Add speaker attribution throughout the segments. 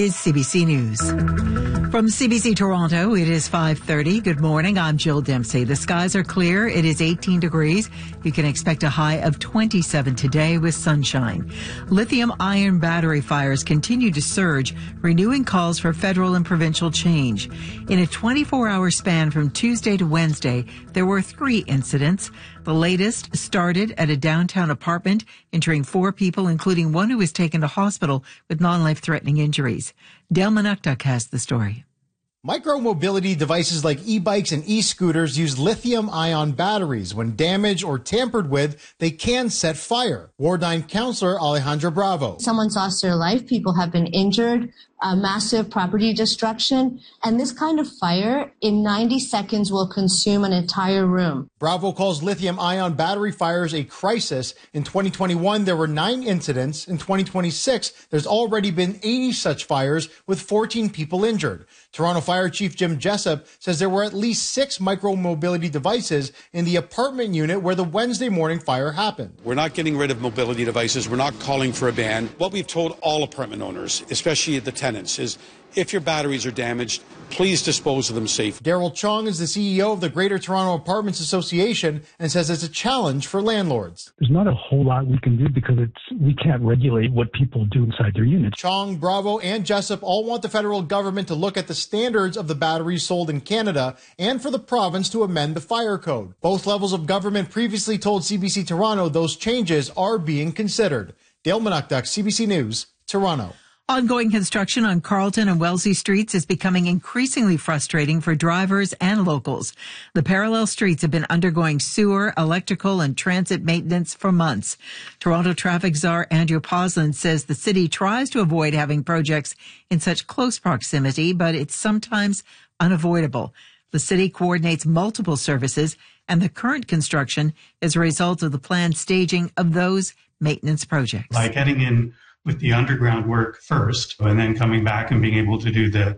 Speaker 1: Is CBC News. From CBC Toronto, it is 5:30. Good morning. I'm Jill Dempsey. The skies are clear. It is 18 degrees. You can expect a high of 27 today with sunshine. Lithium-ion battery fires continue to surge, renewing calls for federal and provincial change. In a 24-hour span from Tuesday to Wednesday, there were 3 incidents. The latest started at a downtown apartment, injuring 4 people, including one who was taken to hospital with non-life-threatening injuries. Dale Manuktuk has the story.
Speaker 2: Micro-mobility devices like e-bikes and e-scooters use lithium-ion batteries. When damaged or tampered with, they can set fire. Ward 9 Councillor Alejandra Bravo.
Speaker 3: Someone's lost their life. People have been injured. Massive property destruction. And this kind of fire in 90 seconds will consume an entire room.
Speaker 2: Bravo calls lithium-ion battery fires a crisis. In 2021, there were 9 incidents. In 2026, there's already been 80 such fires with 14 people injured. Toronto Fire Chief Jim Jessup says there were at least 6 micro-mobility devices in the apartment unit where the Wednesday morning fire happened.
Speaker 4: We're not getting rid of mobility devices. We're not calling for a ban. What we've told all apartment owners, especially the tenants, is if your batteries are damaged, please dispose of them safely.
Speaker 2: Daryl Chong is the CEO of the Greater Toronto Apartments Association and says it's a challenge for landlords.
Speaker 5: There's not a whole lot we can do because we can't regulate what people do inside their units.
Speaker 2: Chong, Bravo, and Jessup all want the federal government to look at the standards of the batteries sold in Canada and for the province to amend the fire code. Both levels of government previously told CBC Toronto those changes are being considered. Dale Manuktuk, CBC News, Toronto.
Speaker 1: Ongoing construction on Carleton and Wellesley streets is becoming increasingly frustrating for drivers and locals. The parallel streets have been undergoing sewer, electrical, and transit maintenance for months. Toronto traffic czar Andrew Posland says the city tries to avoid having projects in such close proximity, but it's sometimes unavoidable. The city coordinates multiple services, and the current construction is a result of the planned staging of those maintenance projects.
Speaker 6: By getting in with the underground work first, and then coming back and being able to do the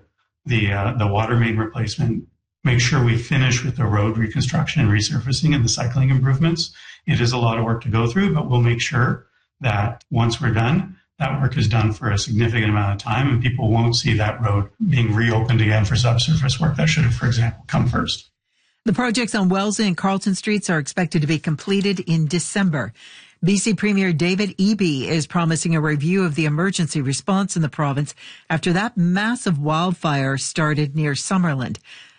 Speaker 6: water main replacement, make sure we finish with the road reconstruction and resurfacing and the cycling improvements. It is a lot of work to go through, but we'll make sure that once we're done, that work is done for a significant amount of time and people won't see that road being reopened again for subsurface work that should have, for example, come first.
Speaker 1: The projects on Wellesley and Carleton streets are expected to be completed in December. BC Premier David Eby is promising a review of the emergency response in the province after that massive wildfire started near Summerland.